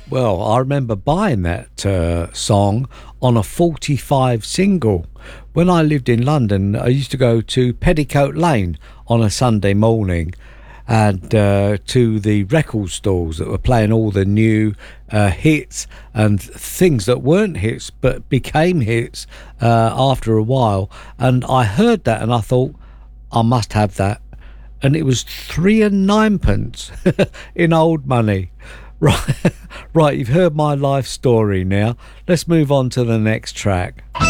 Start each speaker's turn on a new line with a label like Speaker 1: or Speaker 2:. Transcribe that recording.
Speaker 1: Well, I remember buying that song on a 45 single. When I lived in London, I used to go to Petticoat Lane on a Sunday morning and to the record stores that were playing all the new hits and things that weren't hits but became hits after a while. And I heard that and I thought, I must have that. And it was three and ninepence in old money. Right, right. You've heard my life story now. Let's move on to the next track.